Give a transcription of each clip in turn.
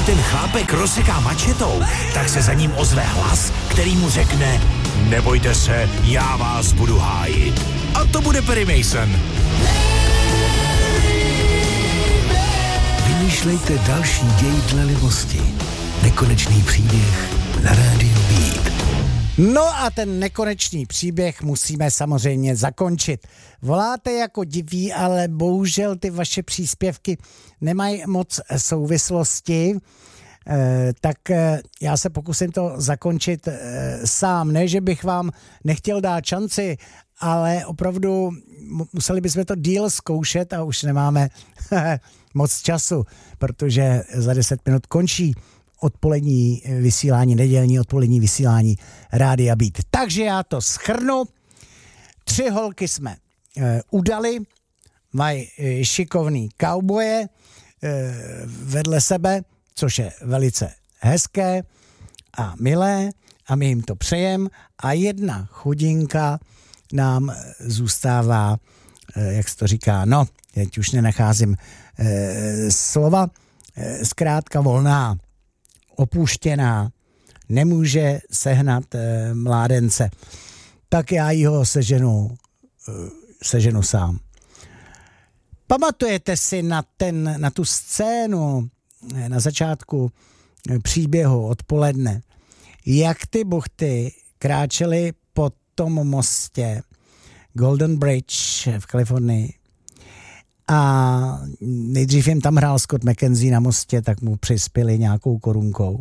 ten chlápek rozseká mačetou, tak se za ním ozve hlas, který mu řekne: nebojte se, já vás budu hájit. A to bude Perry Mason. Vymýšlejte další děj dle libosti. Nekonečný příběh na rádiu Beat. No a ten nekonečný příběh musíme samozřejmě zakončit. Voláte jako diví, ale bohužel ty vaše příspěvky nemají moc souvislosti, tak já se pokusím to zakončit sám. Ne, že bych vám nechtěl dát šanci, ale opravdu museli bychom to díl zkoušet a už nemáme moc času, protože za 10 minut končí odpolední vysílání, nedělní odpolední vysílání Rádia Beat. Takže já to shrnu. 3 holky jsme udali, mají šikovný kauboje vedle sebe, což je velice hezké a milé a my jim to přejem. A jedna chudinka nám zůstává, jak se to říká, no, teď už nenacházím slova, zkrátka volná, opuštěná, nemůže sehnat mládence. Tak já ji ho seženu sám. Pamatujete si na tu scénu na začátku příběhu odpoledne, jak ty buchty kráčely po tom mostě Golden Bridge v Kalifornii a nejdřív jim tam hrál Scott McKenzie na mostě, tak mu přispěli nějakou korunkou.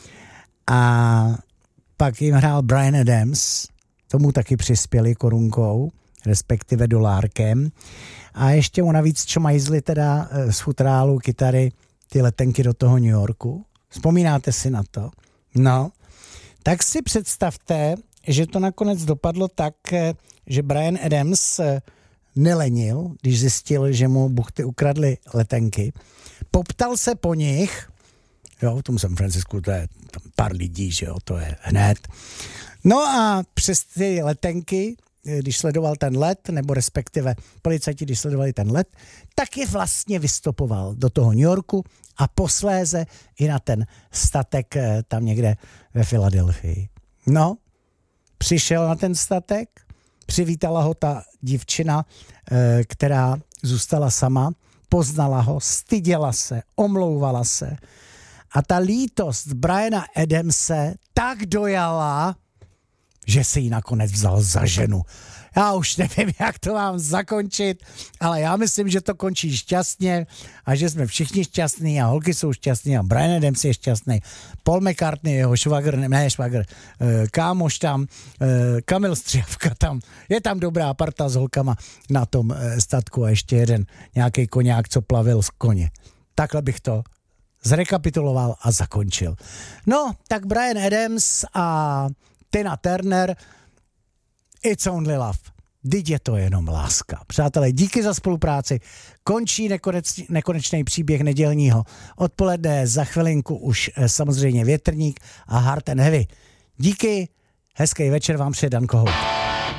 A pak jim hrál Bryan Adams, tomu taky přispěli korunkou, respektive dolárkem. A ještě mu navíc čmajzli teda z futrálu kytary ty letenky do toho New Yorku. Vzpomínáte si na to? No, tak si představte, že to nakonec dopadlo tak, že Bryan Adams nelenil, když zjistil, že mu buchty ukradly letenky. Poptal se po nich, jo, v tom San Francisku to je tam pár lidí, že jo, to je hned. No a přes ty letenky, když sledoval ten let, nebo respektive policajti, když sledovali ten let, tak je vlastně vystopoval do toho New Yorku a posléze i na ten statek tam někde ve Filadelfii. No, přišel na ten statek, přivítala ho ta divčina, která zůstala sama, poznala ho, styděla se, omlouvala se a ta lítost Bryana Adamse tak dojala, že si ji nakonec vzal za ženu. Já už nevím, jak to mám zakončit, ale já myslím, že to končí šťastně a že jsme všichni šťastní a holky jsou šťastní a Bryan Adams je šťastný. Paul McCartney, jeho švagr, kámoš tam, Kamil Střívka tam, je tam dobrá parta s holkama na tom statku a ještě jeden nějaký koňák, co plavil z koně. Takhle bych to zrekapituloval a zakončil. No, tak Bryan Adams a Tina Turner, It's Only Love. Vždyť je to jenom láska. Přátelé, díky za spolupráci. Končí nekonečný příběh nedělního odpoledne. Za chvilinku už samozřejmě Větrník a Hard and Heavy. Díky, hezký večer vám přeje Dan Kohout.